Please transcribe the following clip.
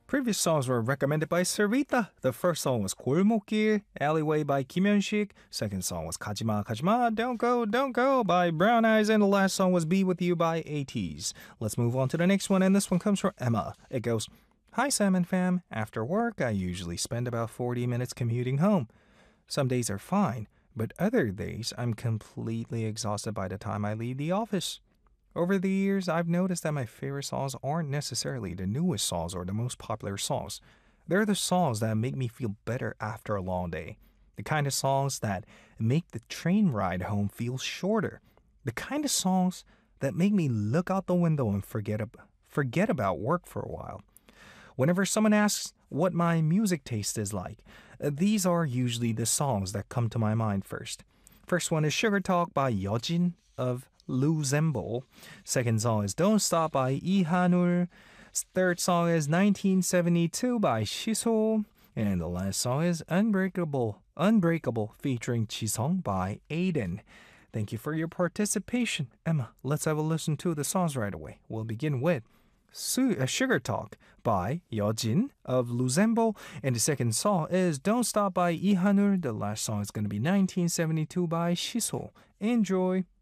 Previous songs were recommended by Sarita. The first song was 골목길, Alleyway by Kim Hyun-sik. Second song was 가지마 가지마, Don't Go by Brown Eyes. And the last song was Be With You by ATEEZ. Let's move on to the next one, and this one comes from Emma. It goes, Hi Sam and fam. After work, I usually spend about 40 minutes commuting home. Some days are fine, but other days I'm completely exhausted by the time I leave the office. Over the years, I've noticed that my favorite songs aren't necessarily the newest songs or the most popular songs. They're the songs that make me feel better after a long day. The kind of songs that make the train ride home feel shorter. The kind of songs that make me look out the window and forget about work for a while. Whenever someone asks what my music taste is like, these are usually the songs that come to my mind first. First one is Sugar Talk by Yeojin of Luzembo. Second song is Don't Stop by Lee Han-ul. Third song is 1972 by Shiso. And the last song is Unbreakable featuring Jisung by Aiden. Thank you for your participation. Emma, let's have a listen to the songs right away. We'll begin with Sugar Talk by Yeojin of Luzembo. And the second song is Don't Stop by Lee Han-ul. The last song is going to be 1972 by Shiso. Enjoy!